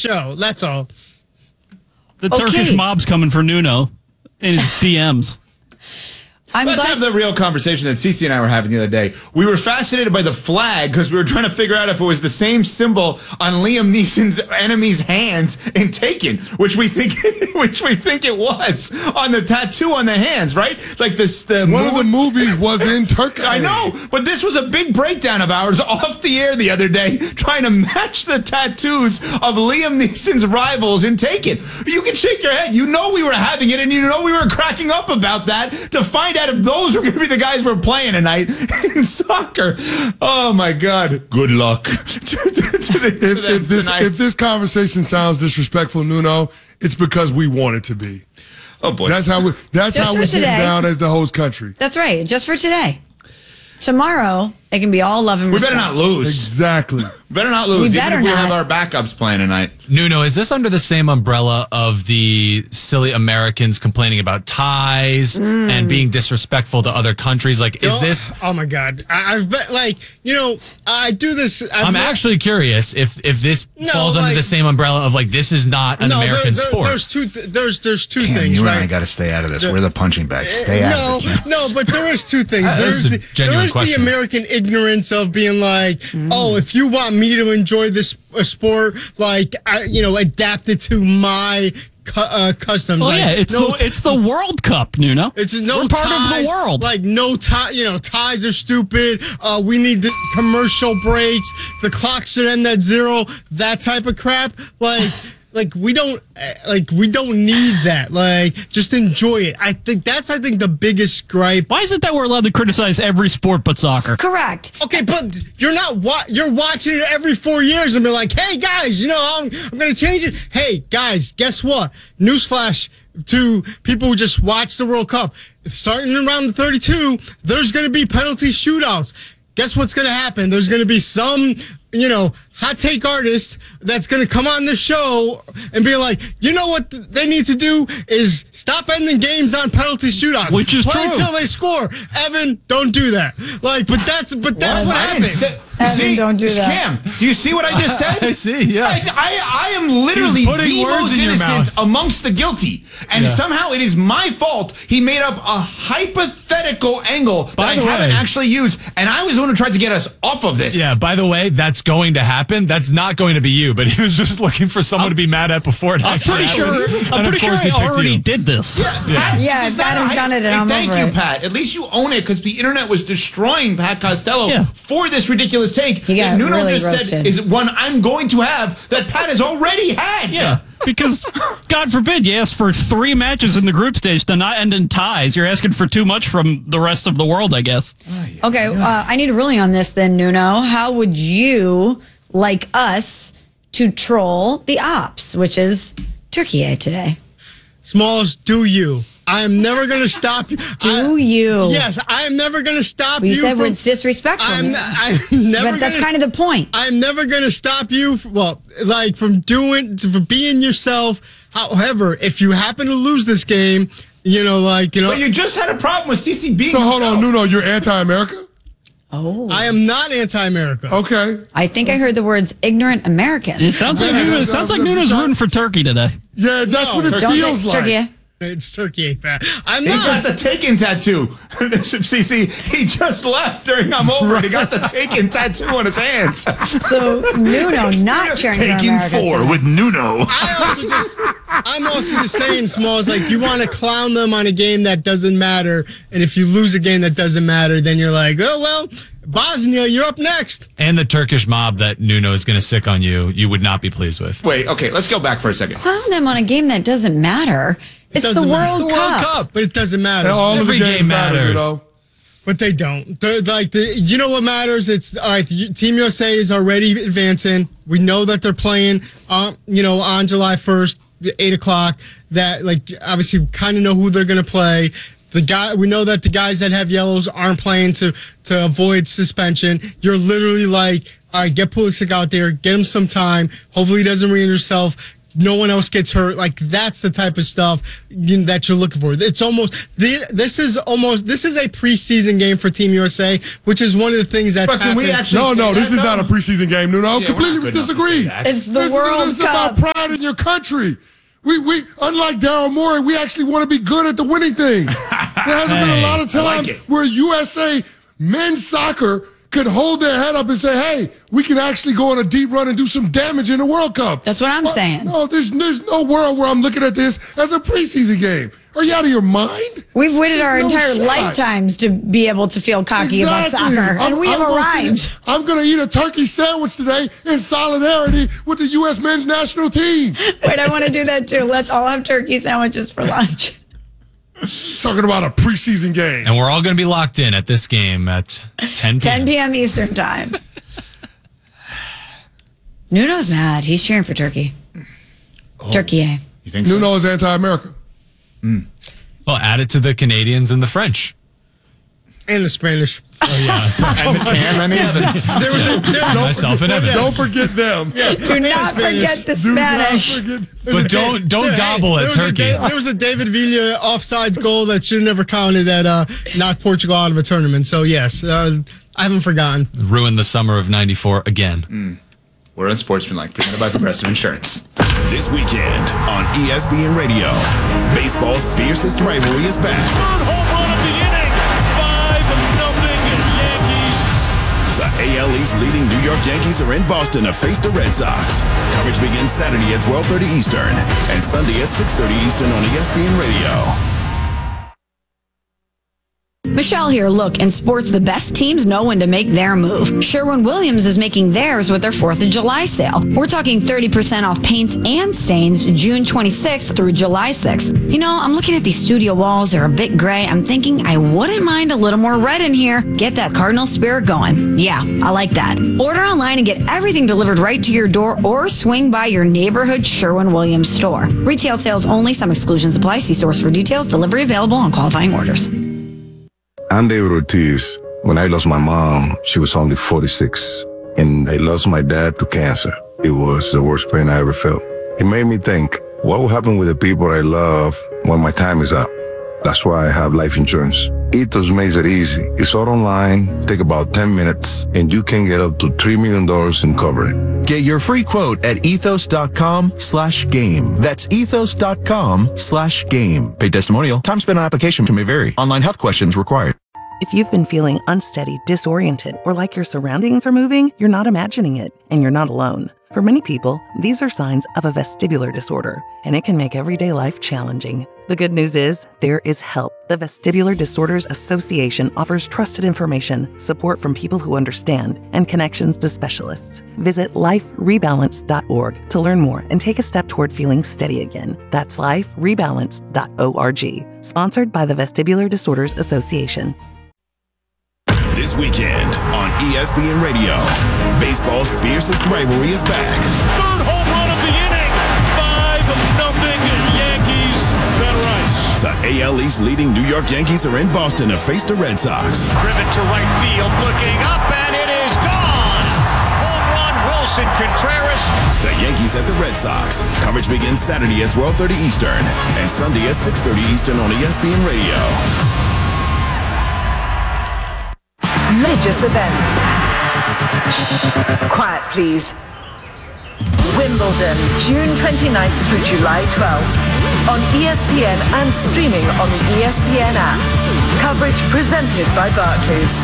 show. That's all. The Turkish mob's coming for Nuno in his DMs. Let's have the real conversation that Cece and I were having the other day. We were fascinated by the flag because we were trying to figure out if it was the same symbol on Liam Neeson's enemy's hands in Taken, which we think it was on the tattoo on the hands, right? Like this. One of the movies was in Turkey. I know, but this was a big breakdown of ours off the air the other day, trying to match the tattoos of Liam Neeson's rivals in Taken. You can shake your head. You know we were having it, and you know we were cracking up about that to find out if those were going to be the guys we're playing tonight in soccer. Oh, my God. Good luck if this conversation sounds disrespectful, Nuno, it's because we want it to be. Oh, boy. That's how we get down as the host country. That's right. Just for today. Tomorrow, it can be all love and respect. We better not lose. Exactly. Better not lose. Even if we have our backups playing tonight. Nuno, is this under the same umbrella of the silly Americans complaining about ties and being disrespectful to other countries? Like, is this... Oh, my God. I've been, I do this... I'm actually curious if this falls under the same umbrella of, this is not an American sport. There's two Cam, things, you right? and I got to stay out of this. We're the punching bag. Stay out of this. No, but there is two things. There's the American ignorance of being like, oh, if you want me to enjoy this sport, adapt it to my customs. Well, it's the World Cup, Nuno. We're part of the world. No tie. Ties are stupid. We need the commercial breaks. The clock should end at 0. That type of crap. We don't need that. Just enjoy it. I think the biggest gripe. Why is it that we're allowed to criticize every sport but soccer? Correct. Okay, but you're not. You're watching it every 4 years and be like, hey guys, I'm going to change it. Hey guys, guess what? Newsflash to people who just watch the World Cup. Starting around the 32, there's going to be penalty shootouts. Guess what's going to happen? There's going to be some, hot take artist that's going to come on the show and be like, you know what they need to do is stop ending games on penalty shootouts. Which is Play true. until they score. Evan, don't do that. But that's what happens. Evan, don't do that. Cam, do you see what I just said? I see, yeah. I am literally the most innocent amongst the guilty. And somehow it is my fault he made up a hypothetical angle that I haven't actually used. And I was the one who tried to get us off of this. Yeah, by the way, that's going to happen. That's not going to be you, but he was just looking for someone to be mad at before it I'm pretty sure I already did this. Pat has done it, and I'm thank over you, it. Pat. At least you own it because the internet was destroying Pat Costello for this ridiculous take He that got Nuno really just roasted. said is one I'm going to have that Pat has already had. Yeah, because God forbid you ask for 3 matches in the group stage to not end in ties. You're asking for too much from the rest of the world, I guess. Okay, I need a ruling on this then, Nuno. How would you like us to troll the ops, which is Turkey today? Smalls, do you? I am never going to stop you. Do you? Yes, I am never going to stop you. You said it's disrespectful. I'm never. But that's kind of the point. I'm never going to stop you. From being yourself. However, if you happen to lose this game, But you just had a problem with CC being. So hold on, Nuno, you're anti-America? Oh. I am not anti-America. Okay. I think I heard the words ignorant Americans. It sounds like Nuno's rooting for Turkey today. Yeah, that's what it feels like. Turkey. It's Turkey, Pat. I'm He's not. got the Taken tattoo. CC, he just left during I'm Over and he got the Taken tattoo on his hands. So Nuno not cheering for Taken America 4 tonight. with Nuno. I'm also just saying, Smalls, you want to clown them on a game that doesn't matter, and if you lose a game that doesn't matter, then you're like, oh, well, Bosnia, you're up next. And the Turkish mob that Nuno is going to sick on you would not be pleased with. Wait, okay, let's go back for a second. Clown them on a game that doesn't matter. It's the World Cup. But it doesn't matter. All Every of the games game matters. But they don't. They're you know what matters? It's all right. Team USA is already advancing. We know that they're playing, on July 1st, 8:00. That obviously we kind of know who they're going to play. We know that the guys that have yellows aren't playing to avoid suspension. You're literally like, all right, get Pulisic out there, get him some time. Hopefully he doesn't re-injure himself. No one else gets hurt. That's the type of stuff that you're looking for. It's almost this is a preseason game for Team USA, which is one of the things that's happening. No, this is not a preseason game, Nuno. Completely disagree. It's the World Cup. This is about your country. We unlike Daryl Morey, we actually want to be good at the winning thing. There hasn't been a lot of times where USA men's soccer could hold their head up and say, hey, we can actually go on a deep run and do some damage in the World Cup. That's what I'm saying. No, there's no world where I'm looking at this as a preseason game. Are you out of your mind? We've waited our There's no entire shot. lifetimes to be able to feel cocky about soccer, and we have arrived. I'm going to eat a turkey sandwich today in solidarity with the U.S. men's national team. Wait, I want to do that too. Let's all have turkey sandwiches for lunch. Talking about a preseason game. And we're all going to be locked in at this game at 10 p.m. 10 p.m. Eastern time. Nuno's mad. He's cheering for Turkey. Turkey. You think so? Nuno is anti-America. Well, add it to the Canadians and the French. And the Spanish. Oh, yeah. And the can. Myself and Evan. Don't forget them. Do not forget the Spanish. But don't gobble at Turkey. There was a David Villa offsides goal that should have never counted that knocked Portugal out of a tournament. So, yes, I haven't forgotten. Ruined the summer of 94 again. We're Unsportsmanlike, presented by Progressive Insurance. This weekend on ESPN Radio, baseball's fiercest rivalry is back. Third home run of the inning. 5-0 Yankees. The AL East leading New York Yankees are in Boston to face the Red Sox. Coverage begins Saturday at 12:30 Eastern and Sunday at 6:30 Eastern on ESPN Radio. Michelle here. Look, in sports, the best teams know when to make their move. Sherwin-Williams is making theirs with their 4th of July sale. We're talking 30% off paints and stains June 26th through July 6th. You know, I'm looking at these studio walls. They're a bit gray. I'm thinking I wouldn't mind a little more red in here. Get that Cardinal spirit going. Yeah, I like that. Order online and get everything delivered right to your door or swing by your neighborhood Sherwin-Williams store. Retail sales only. Some exclusions apply. See stores for details. Delivery available on qualifying orders. I'm David Ortiz. When I lost my mom, she was only 46. And I lost my dad to cancer. It was the worst pain I ever felt. It made me think, what will happen with the people I love when my time is up? That's why I have life insurance. Ethos makes it easy. It's all online, take about 10 minutes, and you can get up to $3 million in coverage. Get your free quote at ethos.com/game. That's ethos.com/game. Paid testimonial. Time spent on application may vary. Online health questions required. If you've been feeling unsteady, disoriented, or like your surroundings are moving, you're not imagining it, and you're not alone. For many people, these are signs of a vestibular disorder, and it can make everyday life challenging. The good news is, there is help. The Vestibular Disorders Association offers trusted information, support from people who understand, and connections to specialists. Visit liferebalance.org to learn more and take a step toward feeling steady again. That's liferebalance.org. Sponsored by the Vestibular Disorders Association. This weekend on ESPN Radio, baseball's fiercest rivalry is back. Third home run of the inning. 5-0 Yankees. That right. The AL East leading New York Yankees are in Boston to face the Red Sox. Driven to right field, looking up, and it is gone. Home run, Wilson Contreras. The Yankees at the Red Sox. Coverage begins Saturday at 12:30 Eastern and Sunday at 6:30 Eastern on ESPN Radio. Religious event. Quiet, please. Wimbledon, June 29th through July 12th. On ESPN and streaming on the ESPN app. Coverage presented by Barclays.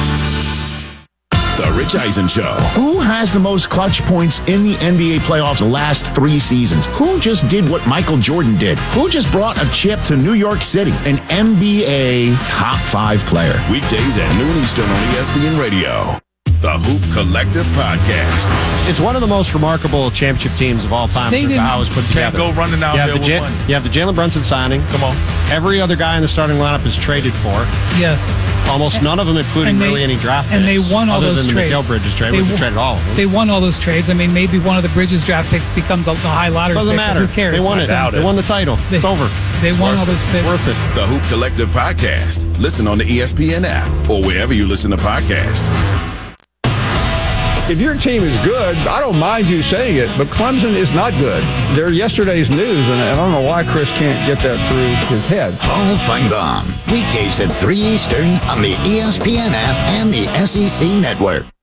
The Rich Eisen Show. Who has the most clutch points in the NBA playoffs the last 3 seasons? Who just did what Michael Jordan did? Who just brought a chip to New York City? An NBA top 5 player. Weekdays at noon Eastern on ESPN Radio. The Hoop Collective Podcast. It's one of the most remarkable championship teams of all time. How it was put together. Can't go running out there with one. You have the Jalen Brunson signing. Come on. Every other guy in the starting lineup is traded for. Yes. Almost none of them, including really any draft picks. And they won all those trades. Other than the Mikal Bridges trade, which they traded all of them. They won all those trades. I mean, maybe one of the Bridges draft picks becomes a high lottery Doesn't pick. matter. Who cares? They won it. They won the title. It's over. They won all those picks. Worth it. The Hoop Collective Podcast. Listen on the ESPN app or wherever you listen to podcasts. If your team is good, I don't mind you saying it, but Clemson is not good. They're yesterday's news, and I don't know why Chris can't get that through his head. Paul Feinbaum. Weekdays at 3 Eastern on the ESPN app and the SEC Network.